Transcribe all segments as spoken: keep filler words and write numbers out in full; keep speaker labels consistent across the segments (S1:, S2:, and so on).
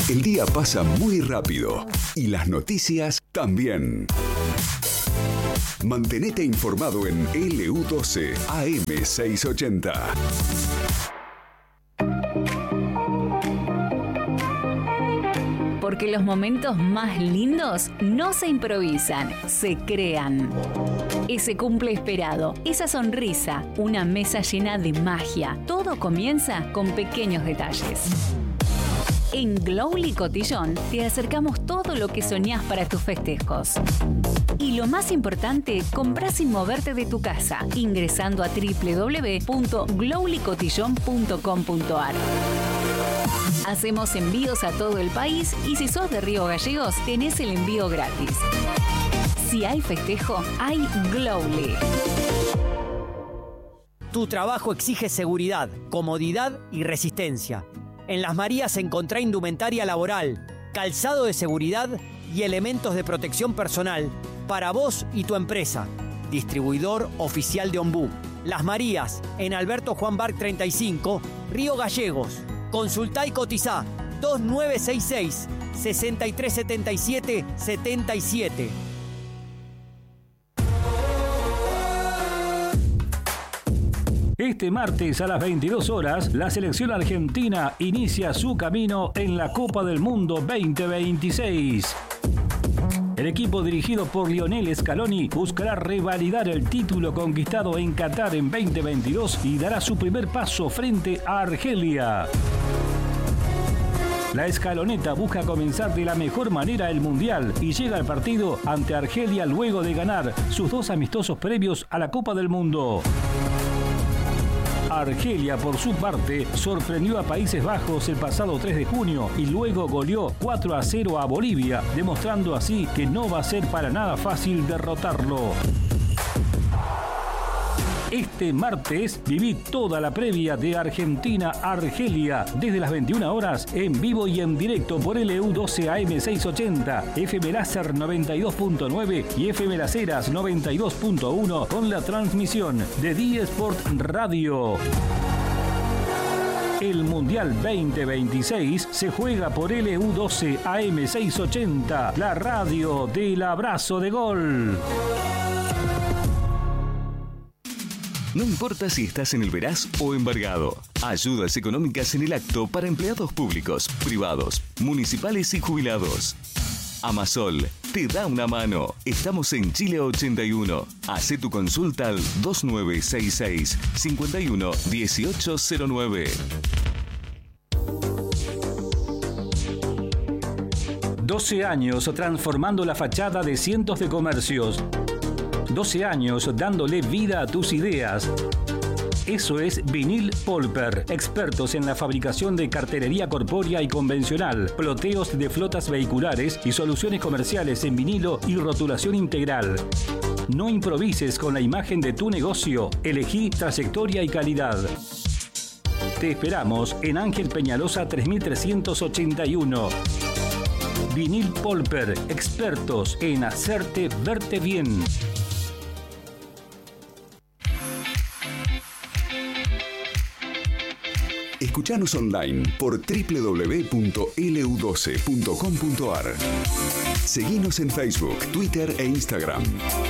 S1: El día pasa muy rápido y las noticias también. Mantenete informado en L U doce A M seiscientos ochenta.
S2: Porque los momentos más lindos no se improvisan, se crean. Ese cumple esperado, esa sonrisa, una mesa llena de magia. Todo comienza con pequeños detalles. En Glowly Cotillón te acercamos todo lo que soñás para tus festejos. Y lo más importante, comprás sin moverte de tu casa, ingresando a doble u doble u doble u punto glowly cotillón punto com punto a r. Hacemos envíos a todo el país y si sos de Río Gallegos, tenés el envío gratis. Si hay festejo, hay Glowly.
S3: Tu trabajo exige seguridad, comodidad y resistencia. En Las Marías encontrá indumentaria laboral, calzado de seguridad y elementos de protección personal para vos y tu empresa. Distribuidor oficial de Ombú. Las Marías, en Alberto Juan Barc treinta y cinco, Río Gallegos. Consultá y cotizá dos nueve seis seis, seis tres siete siete, siete siete.
S4: Este martes a las veintidós horas, la selección argentina inicia su camino en la Copa del Mundo veinte veintiséis. El equipo dirigido por Lionel Scaloni buscará revalidar el título conquistado en Qatar en veinte veintidós y dará su primer paso frente a Argelia. La escaloneta busca comenzar de la mejor manera el Mundial y llega al partido ante Argelia luego de ganar sus dos amistosos previos a la Copa del Mundo. Argelia, por su parte, sorprendió a Países Bajos el pasado tres de junio y luego goleó cuatro a cero a Bolivia, demostrando así que no va a ser para nada fácil derrotarlo. Este martes viví toda la previa de Argentina-Argelia desde las veintiuna horas en vivo y en directo por L U doce A M seiscientos ochenta, F M Láser noventa y dos punto nueve y F M Las Heras noventa y dos punto uno con la transmisión de D Sport Radio. El Mundial veinte veintiséis se juega por L U doce A M seiscientos ochenta, la radio del abrazo de gol.
S1: No importa si estás en el Veraz o embargado. Ayudas económicas en el acto para empleados públicos, privados, municipales y jubilados. Amasol te da una mano. Estamos en Chile ochenta y uno. Hacé tu consulta al dos nueve seis seis, cinco uno uno ocho cero nueve.
S4: doce años transformando la fachada de cientos de comercios. doce años dándole vida a tus ideas. Eso es Vinil Polper, expertos en la fabricación de cartelería corpórea y convencional, ploteos de flotas vehiculares y soluciones comerciales en vinilo y rotulación integral. No improvises con la imagen de tu negocio, elegí trayectoria y calidad. Te esperamos en Ángel Peñalosa tres mil trescientos ochenta y uno. Vinil Polper, expertos en hacerte verte bien.
S1: Escuchanos online por doble u doble u doble u punto L U doce punto com punto a r. Seguinos en Facebook, Twitter e Instagram.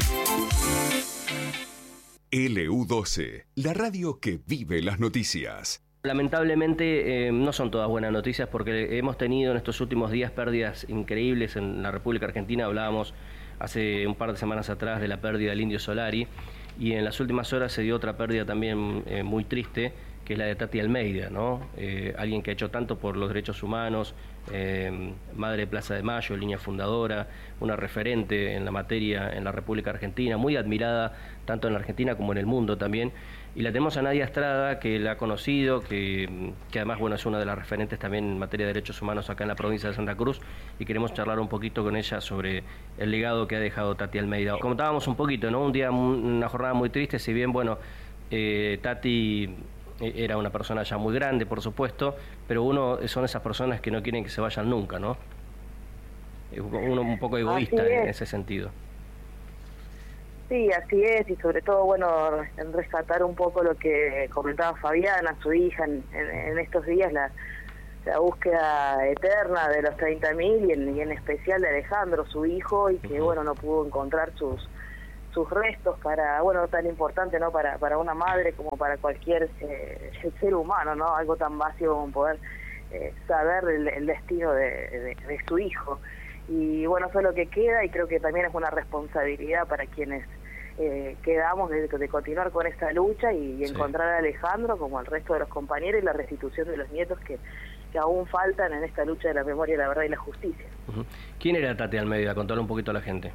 S1: L U doce, la radio que vive las noticias.
S5: Lamentablemente eh, no son todas buenas noticias porque hemos tenido en estos últimos días pérdidas increíbles en la República Argentina. Hablábamos hace un par de semanas atrás de la pérdida del Indio Solari y en las últimas horas se dio otra pérdida también eh, muy triste, que es la de Tati Almeida, ¿no? Eh, alguien que ha hecho tanto por los derechos humanos, eh, madre de Plaza de Mayo, línea fundadora, una referente en la materia en la República Argentina, muy admirada tanto en la Argentina como en el mundo también. Y la tenemos a Nadia Estrada, que la ha conocido, que, que además bueno, es una de las referentes también en materia de derechos humanos acá en la provincia de Santa Cruz, y queremos charlar un poquito con ella sobre el legado que ha dejado Tati Almeida. Comentábamos un poquito, ¿no? Un día, una jornada muy triste, si bien, bueno, eh, Tati era una persona ya muy grande, por supuesto, pero uno son esas personas que no quieren que se vayan nunca, ¿no? Uno un poco egoísta en ese sentido.
S6: Sí, así es, y sobre todo, bueno, en rescatar un poco lo que comentaba Fabiana, su hija, en, en, en estos días la, la búsqueda eterna de los treinta mil y, en, y en especial de Alejandro, su hijo, y que, bueno, no pudo encontrar sus sus restos para, bueno, tan importante, ¿no? Para para una madre como para cualquier eh, ser humano, ¿no? Algo tan básico como poder eh, saber el, el destino de, de, de su hijo. Y bueno, eso es lo que queda, y creo que también es una responsabilidad para quienes eh, quedamos de, de continuar con esta lucha y, y sí. encontrar a Alejandro, como al resto de los compañeros, y la restitución de los nietos que, que aún faltan en esta lucha de la memoria, la verdad y la justicia.
S5: Uh-huh. ¿Quién era Tati Almeida? Contarle un poquito a la gente.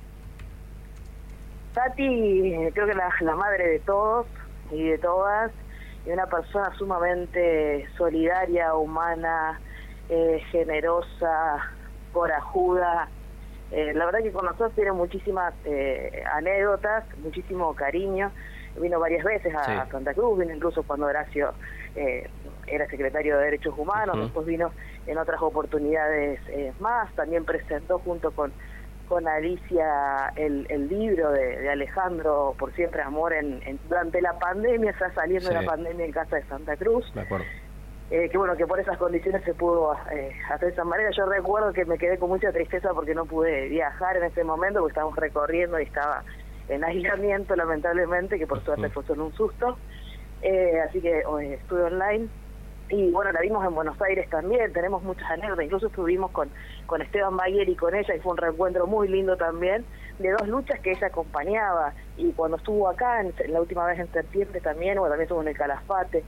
S6: Tati, creo que la, la madre de todos y de todas, y una persona sumamente solidaria, humana, eh, generosa, corajuda. Eh, la verdad que con nosotros tiene muchísimas eh, anécdotas, muchísimo cariño. Vino varias veces a, sí. a Santa Cruz, vino incluso cuando Horacio eh, era secretario de Derechos Humanos, uh-huh. después vino en otras oportunidades eh, más, también presentó junto con con Alicia el, el libro de, de Alejandro, Por Siempre Amor, en, en durante la pandemia, está saliendo sí. de la pandemia en casa de Santa Cruz.
S5: De acuerdo.
S6: Eh, que bueno, que por esas condiciones se pudo eh, hacer de esa manera. Yo recuerdo que me quedé con mucha tristeza porque no pude viajar en ese momento, porque estábamos recorriendo y estaba en aislamiento, lamentablemente, que por suerte fue solo un susto. Eh, así que eh, estuve online. Y bueno, la vimos en Buenos Aires también, tenemos muchas anécdotas, incluso estuvimos con, con Esteban Baguer y con ella, y fue un reencuentro muy lindo también, de dos luchas que ella acompañaba, y cuando estuvo acá, en, la última vez en septiembre también, o también estuvo en el Calafate,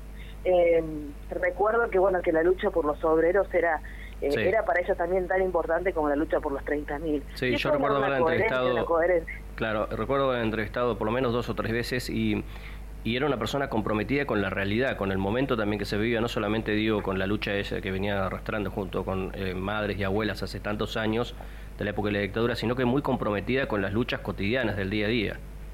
S6: eh, recuerdo que bueno, que la lucha por los obreros era eh, sí. era para ella también tan importante como la lucha por los treinta mil.
S5: Sí, yo recuerdo haber entrevistado, claro, recuerdo haber entrevistado por lo menos dos o tres veces, y... y era una persona comprometida con la realidad, con el momento también que se vivía, no solamente digo con la lucha ella que venía arrastrando junto con eh, madres y abuelas hace tantos años de la época de la dictadura, sino que muy comprometida con las luchas cotidianas del día a día.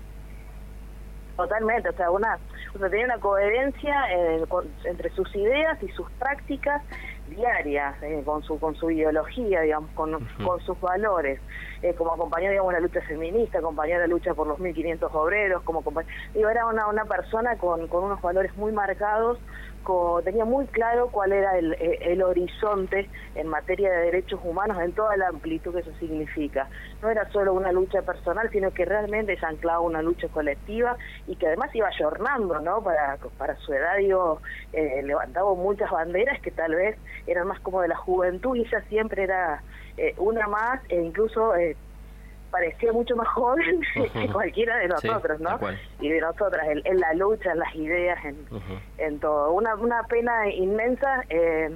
S6: Totalmente, o sea, una, o sea, tenía una coherencia eh, con, entre sus ideas y sus prácticas diarias, eh, con su con su ideología, digamos, con, uh-huh. con sus valores, eh, como acompañó, digamos, la lucha feminista, acompañó la lucha por los mil quinientos obreros, como digo, era una, una persona con, con unos valores muy marcados, con, tenía muy claro cuál era el, el horizonte en materia de derechos humanos en toda la amplitud que eso significa. No era solo una lucha personal, sino que realmente se anclaba una lucha colectiva, y que además iba ayornando, ¿no? Para, para su edad, digo, eh, levantaba muchas banderas que tal vez eran más como de la juventud, y ella siempre era eh, una más, e incluso eh, parecía mucho más joven uh-huh. que cualquiera de nosotros, sí, ¿no? Y de nosotras, en, en la lucha, en las ideas, en, uh-huh. en todo. Una, una pena inmensa, eh,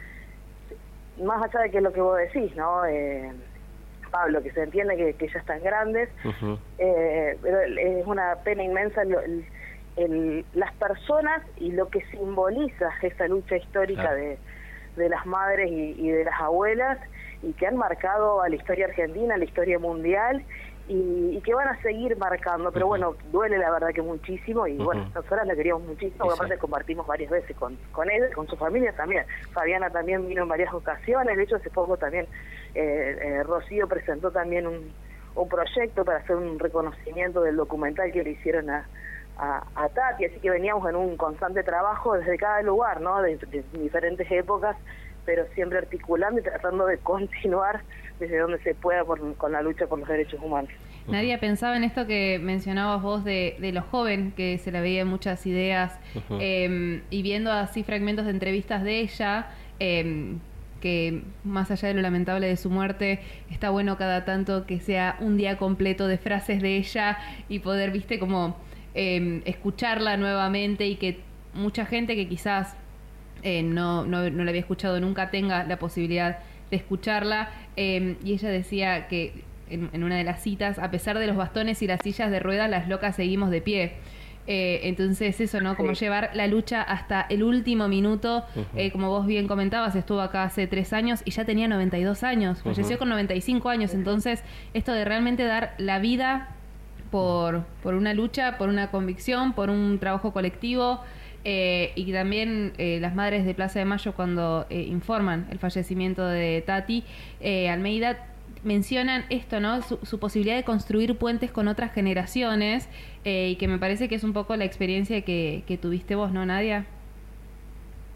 S6: más allá de que lo que vos decís, ¿no? Eh, Pablo, que se entiende que, que ya están grandes, uh-huh. eh, pero es una pena inmensa el, el, el, las personas y lo que simboliza esa lucha histórica claro. de, de las madres y, y de las abuelas, y que han marcado a la historia argentina, a la historia mundial, y, y que van a seguir marcando, pero uh-huh. bueno, duele la verdad que muchísimo, y uh-huh. bueno, nosotras la queríamos muchísimo, porque aparte sí. compartimos varias veces con, con él, con su familia también. Fabiana también vino en varias ocasiones, de hecho hace poco también eh, eh, Rocío presentó también un, un proyecto para hacer un reconocimiento del documental que le hicieron a, a, a Tati, así que veníamos en un constante trabajo desde cada lugar, ¿no? De, de diferentes épocas, pero siempre articulando y tratando de continuar desde donde se pueda por, con la lucha por los derechos humanos.
S7: Nadia, pensaba en esto que mencionabas vos de, de los jóvenes, que se le veían muchas ideas, uh-huh. eh, y viendo así fragmentos de entrevistas de ella, eh, que más allá de lo lamentable de su muerte, está bueno cada tanto que sea un día completo de frases de ella y poder, viste, como eh, escucharla nuevamente, y que mucha gente que quizás Eh, no, no, no la había escuchado nunca tenga la posibilidad de escucharla, eh, y ella decía que en, en una de las citas, a pesar de los bastones y las sillas de ruedas, las locas seguimos de pie. Eh, entonces eso, ¿no? Como sí. llevar la lucha hasta el último minuto. Uh-huh. eh, como vos bien comentabas, estuvo acá hace tres años y ya tenía noventa y dos años, falleció uh-huh. con noventa y cinco años, entonces esto de realmente dar la vida por, por una lucha, por una convicción, por un trabajo colectivo. Eh, y también eh, las madres de Plaza de Mayo, cuando eh, informan el fallecimiento de Tati eh, Almeida, mencionan esto, ¿no? Su, su posibilidad de construir puentes con otras generaciones, eh, y que me parece que es un poco la experiencia que, que tuviste vos, ¿no, Nadia?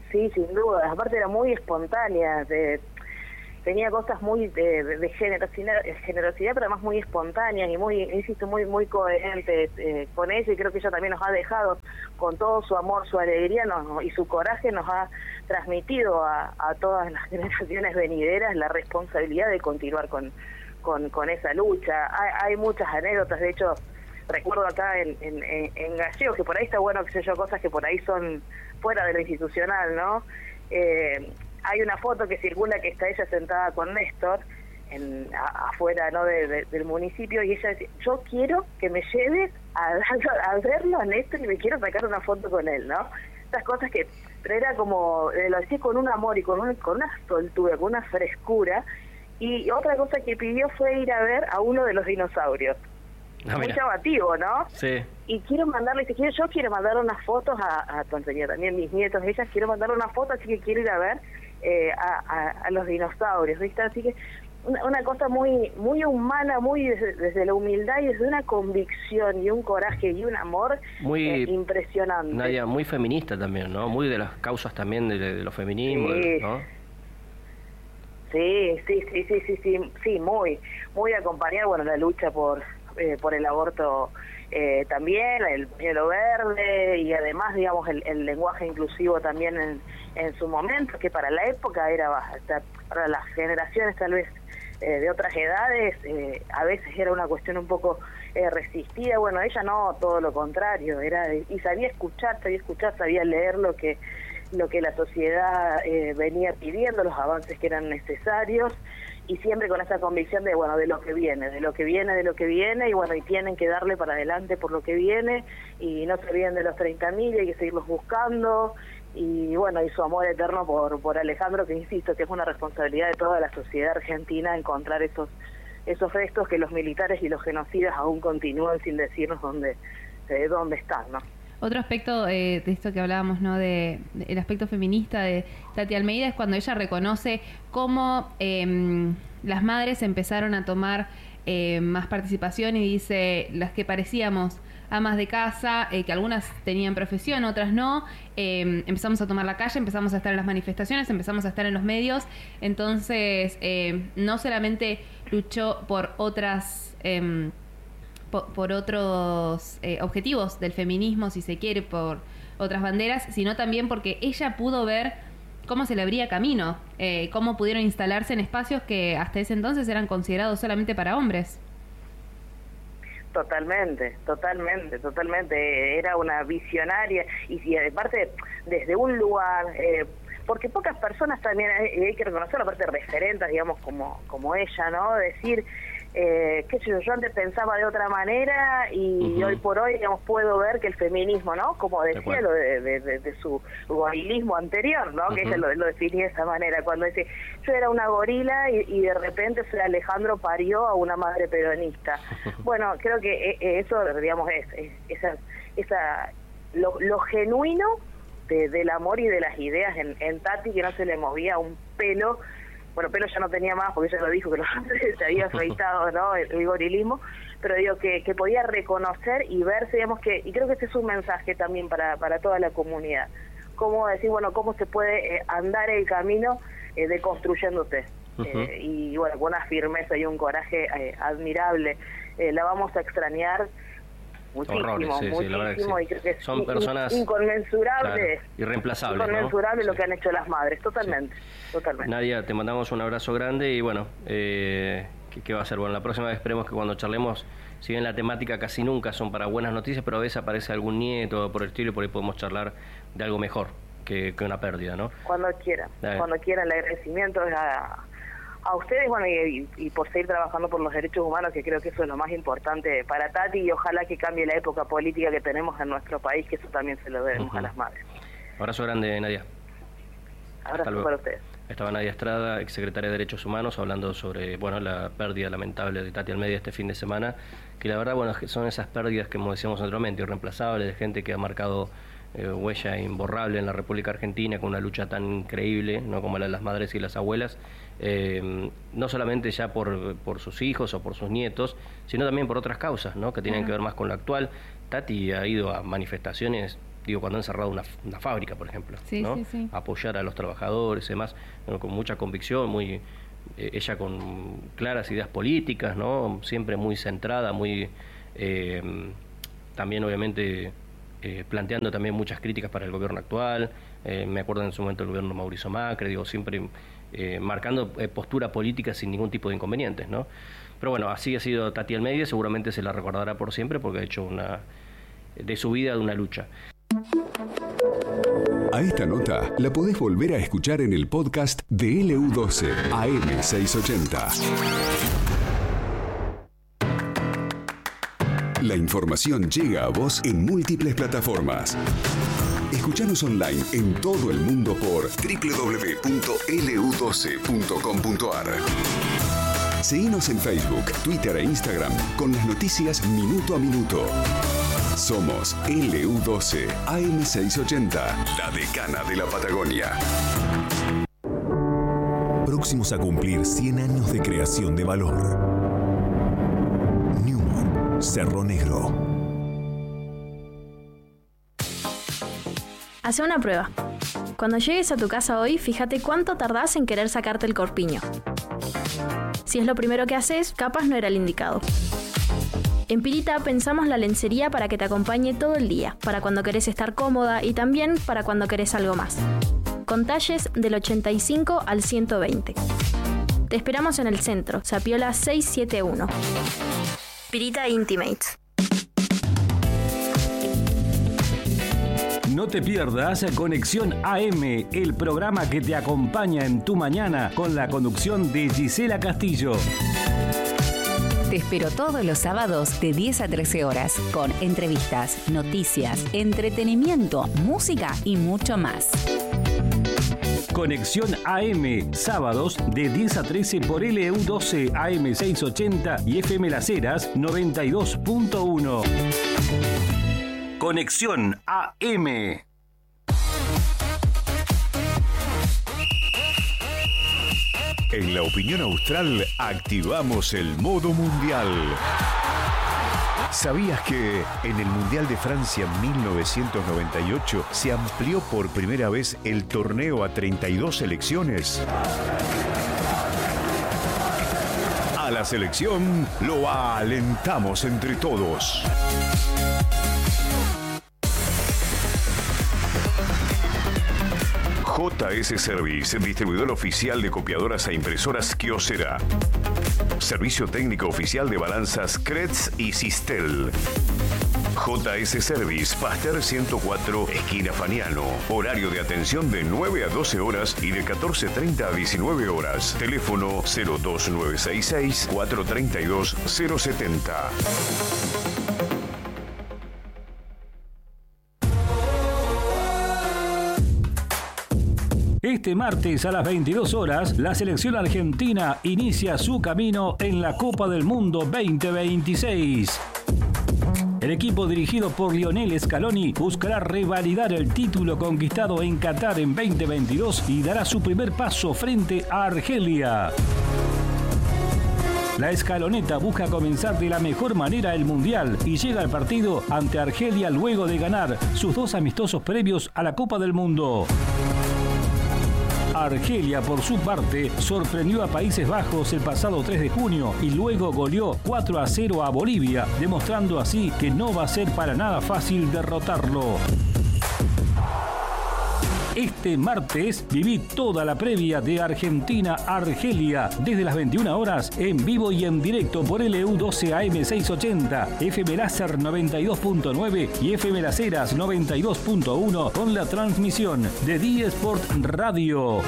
S6: sí, sin duda. Aparte era muy espontánea, de, tenía cosas muy de, de, de generosidad, generosidad, pero además muy espontáneas y muy, insisto, muy muy coherentes eh, con ella, y creo que ella también nos ha dejado, con todo su amor, su alegría nos, y su coraje, nos ha transmitido a, a todas las generaciones venideras la responsabilidad de continuar con, con, con esa lucha. Hay, hay muchas anécdotas, de hecho, recuerdo acá en, en, en Gallegos, que por ahí está bueno, que sé yo, cosas que por ahí son fuera de lo institucional, ¿no? Eh, hay una foto que circula que está ella sentada con Néstor en, a, afuera, ¿no?, de, de, del municipio, y ella dice, yo quiero que me lleves a, a, a verlo a Néstor y me quiero sacar una foto con él, ¿no? Estas cosas que, pero era como, eh, lo decía con un amor y con, un, con una soltura, con una frescura. Y otra cosa que pidió fue ir a ver a uno de los dinosaurios. Ah, muy llamativo, ¿no?
S5: Sí.
S6: Y quiero mandarle, si quiero, yo quiero mandar unas fotos a, a tu enseñar también mis nietos, ellas, quiero mandarle una foto, así que quiero ir a ver eh, a, a, a los dinosaurios, ¿viste? Así que una, una cosa muy muy humana, muy desde, desde la humildad y desde una convicción y un coraje y un amor muy eh, impresionante.
S5: Nadia, muy feminista también, ¿no? Muy de las causas también de, de los feminismos,
S6: sí.
S5: ¿no?
S6: Sí, sí, sí, sí, sí, sí, sí, muy, muy acompañar, bueno, la lucha por eh, por el aborto eh, también, el pañuelo verde, y además, digamos, el, el lenguaje inclusivo también en, en su momento, que para la época era, para las generaciones tal vez eh, de otras edades, eh, a veces era una cuestión un poco eh, resistida. Bueno, ella no, todo lo contrario, era y sabía escuchar, sabía escuchar, sabía leer lo que lo que la sociedad eh, venía pidiendo, los avances que eran necesarios, y siempre con esa convicción de, bueno, de lo que viene, de lo que viene, de lo que viene, y bueno, y tienen que darle para adelante por lo que viene, y no se olviden de los treinta mil, hay que seguirlos buscando, y bueno, y su amor eterno por, por Alejandro, que insisto, que es una responsabilidad de toda la sociedad argentina encontrar esos, esos restos que los militares y los genocidas aún continúan sin decirnos dónde, eh, dónde están, ¿no?
S7: Otro aspecto eh, de esto que hablábamos, ¿no? De, de el aspecto feminista de Tati Almeida es cuando ella reconoce cómo eh, las madres empezaron a tomar eh, más participación, y dice, las que parecíamos amas de casa, eh, que algunas tenían profesión, otras no, eh, empezamos a tomar la calle, empezamos a estar en las manifestaciones, empezamos a estar en los medios. Entonces eh, no solamente luchó por otras eh, por, por otros eh, objetivos del feminismo, si se quiere, por otras banderas, sino también porque ella pudo ver cómo se le abría camino, eh, cómo pudieron instalarse en espacios que hasta ese entonces eran considerados solamente para hombres.
S6: Totalmente, totalmente, totalmente. Era una visionaria, y, y aparte desde un lugar, eh, porque pocas personas también, hay, hay que reconocer, aparte referentes, digamos, como, como ella, ¿no? Decir, eh, qué sé yo, yo antes pensaba de otra manera, y uh-huh. hoy por hoy, digamos, puedo ver que el feminismo, ¿no? Como decía, lo de, de, de, de su gorilismo anterior, ¿no? Uh-huh. Que ella lo, lo definía de esa manera, cuando dice, yo era una gorila y, y de repente fue Alejandro parió a una madre peronista. Bueno, creo que eso, digamos, es, es esa, esa lo, lo genuino de, del amor y de las ideas en, en Tati, que no se le movía un pelo. Bueno, pelo ya no tenía más, porque ella lo dijo, que se había afeitado, ¿no? El, el gorilismo, pero digo que, que podía reconocer y verse, digamos, que, y creo que ese es un mensaje también para, para toda la comunidad. Cómo decir, bueno, cómo se puede eh, andar el camino eh, de construyéndose. Uh-huh. eh, y bueno, con una firmeza y un coraje eh, admirable. Eh, la vamos a extrañar muchísimo,
S5: Horrores, sí,
S6: muchísimo,
S5: sí, la verdad que sí.
S6: Y creo que es
S5: son
S6: in,
S5: personas
S6: inconmensurable,
S5: claro, irreemplazables,
S6: inconmensurable
S5: ¿no?
S6: lo
S5: Sí.
S6: que han hecho las madres, totalmente, sí. totalmente.
S5: Nadia, te mandamos un abrazo grande y bueno, eh, ¿qué, ¿qué va a ser? Bueno, la próxima vez esperemos que cuando charlemos, si bien la temática casi nunca son para buenas noticias, pero a veces aparece algún nieto por el estilo y por ahí podemos charlar de algo mejor que, que una pérdida, ¿no?
S6: Cuando quieran, cuando quieran, el agradecimiento es a... a ustedes, bueno, y, y por seguir trabajando por los derechos humanos, que creo que eso es lo más importante para Tati, y ojalá que cambie la época política que tenemos en nuestro país, que eso también se lo debemos uh-huh. a las madres.
S5: Abrazo grande, Nadia.
S6: Abrazo para ustedes.
S5: Estaba Nadia Estrada, exsecretaria de Derechos Humanos, hablando sobre, bueno, la pérdida lamentable de Tati Almeida este fin de semana, que la verdad, bueno, son esas pérdidas que, como decíamos anteriormente, irreemplazables, de gente que ha marcado Eh, huella imborrable en la República Argentina, con una lucha tan increíble, no como la de las madres y las abuelas, eh, no solamente ya por, por sus hijos o por sus nietos, sino también por otras causas, ¿no? Que tienen uh-huh. que ver más con lo actual. Tati ha ido a manifestaciones digo, cuando han cerrado una, una fábrica, por ejemplo,
S7: sí,
S5: ¿no?
S7: Sí, sí.
S5: Apoyar a los trabajadores y demás, bueno, con mucha convicción, muy eh, ella con claras ideas políticas, ¿no? Siempre muy centrada, muy eh, también obviamente eh, planteando también muchas críticas para el gobierno actual. Eh, me acuerdo en su momento del gobierno Mauricio Macri, digo, siempre eh, marcando eh, postura política sin ningún tipo de inconvenientes, ¿no? Pero bueno, así ha sido Tati Almeida, seguramente se la recordará por siempre porque ha hecho una de su vida de una lucha.
S1: A esta nota la podés volver a escuchar en el podcast de L U doce A M seiscientos ochenta. La información llega a vos en múltiples plataformas. Escuchanos online en todo el mundo por doble u doble u doble u punto L U doce punto com punto A R. Seguinos en Facebook, Twitter e Instagram con las noticias minuto a minuto. Somos L U doce A M seiscientos ochenta, la decana de la Patagonia. Próximos a cumplir cien años de creación de valor. Newman, Cerro Negro.
S8: Hace una prueba. Cuando llegues a tu casa hoy, fíjate cuánto tardás en querer sacarte el corpiño. Si es lo primero que haces, capaz no era el indicado. En Pirita pensamos la lencería para que te acompañe todo el día, para cuando querés estar cómoda y también para cuando querés algo más. Con talles del ochenta y cinco al ciento veinte. Te esperamos en el centro, Zapiola seiscientos setenta y uno. Pirita Intimates.
S4: No te pierdas Conexión A M, el programa que te acompaña en tu mañana con la conducción de Gisela Castillo.
S2: Te espero todos los sábados de diez a trece horas con entrevistas, noticias, entretenimiento, música y mucho más.
S4: Conexión A M, sábados de diez a trece por L U doce A M seiscientos ochenta y F M Las Heras noventa y dos punto uno. Conexión A M.
S1: En la opinión austral activamos el modo mundial. ¿Sabías que en el Mundial de Francia mil novecientos noventa y ocho se amplió por primera vez el torneo a treinta y dos selecciones? A la selección lo alentamos entre todos. J S Service, distribuidor oficial de copiadoras e impresoras Kyocera. Servicio técnico oficial de balanzas Kretz y Sistel. J S Service, Pasteur ciento cuatro, esquina Faniano. Horario de atención de nueve a doce horas y de catorce treinta a diecinueve horas. Teléfono cero dos nueve seis seis, cuatro tres dos, cero siete cero.
S4: Este martes a las veintidós horas, la selección argentina inicia su camino en la Copa del Mundo veinte veintiséis. El equipo dirigido por Lionel Scaloni buscará revalidar el título conquistado en Qatar en veinte veintidós y dará su primer paso frente a Argelia. La escaloneta busca comenzar de la mejor manera el Mundial y llega al partido ante Argelia luego de ganar sus dos amistosos previos a la Copa del Mundo. Argelia, por su parte, sorprendió a Países Bajos el pasado tres de junio y luego goleó cuatro a cero a Bolivia, demostrando así que no va a ser para nada fácil derrotarlo. Este martes viví toda la previa de Argentina-Argelia desde las veintiuna horas en vivo y en directo por L U doce A M seiscientos ochenta, F M Láser noventa y dos punto nueve y F M Las Heras noventa y dos punto uno con la transmisión de D Sport Radio.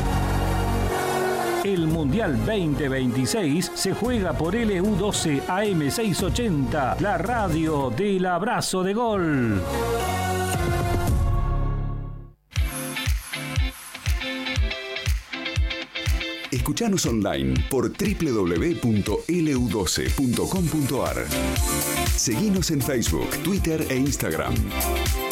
S4: El Mundial veinte veintiséis se juega por L U doce A M seiscientos ochenta, la radio del abrazo de gol.
S1: Escuchanos online por doble u doble u doble u punto L U doce punto com punto A R. Seguinos en Facebook, Twitter e Instagram.